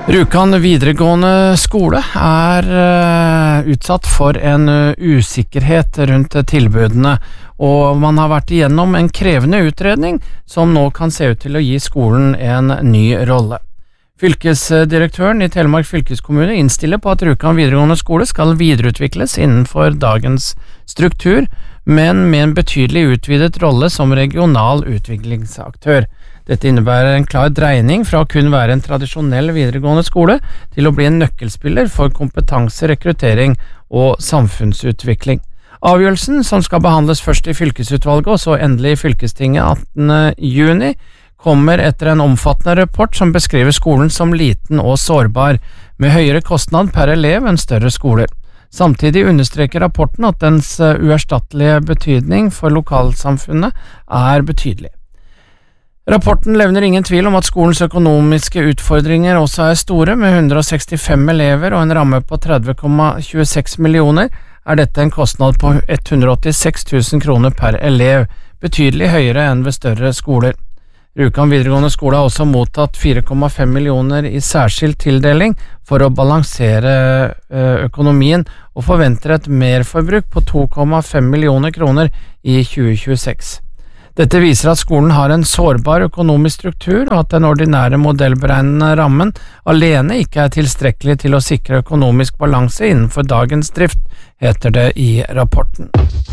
Rjukan videregående skole utsatt for en usikkerhet rundt tilbudene, og man har vært igjennom en krevende utredning som nå kan se ut til å gi skolen en ny rolle. Fylkesdirektøren i Telemark fylkeskommune innstiller på at Rjukan videregående skole skal videreutvikles innenfor dagens struktur, men med en betydelig utvidet rolle som regional utviklingsaktør. Dette innebærer en klar dreining fra å kun være en tradisjonell videregående skole til å bli en nøkkelspiller for kompetanse, rekruttering og samfunnsutvikling. Avgjørelsen, som skal behandles først i fylkesutvalget og så endelig i fylkestinget 18. juni, kommer etter en omfattende rapport som beskriver skolen som liten og sårbar, med høyere kostnad per elev enn større skoler. Samtidig understreker rapporten at dens uerstattelige betydning for lokalsamfunnet er betydelig. Rapporten levner ingen tvil om at skolens økonomiske utfordringer også er store, med 165 elever og en ramme på 30,26 millioner, er dette en kostnad på 186 000 kroner per elev, betydelig høyere enn ved større skoler. Rjukan videregående skole har også mottatt 4,5 millioner i særskilt tildeling for å balansere økonomien, og forventer et merforbruk på 2,5 millioner kroner i 2026. Dette viser at skolen har en sårbar økonomisk struktur, og at den ordinære modellberegnende rammen alene ikke er tilstrekkelig til å sikre økonomisk balanse innenfor dagens drift, heter det i rapporten.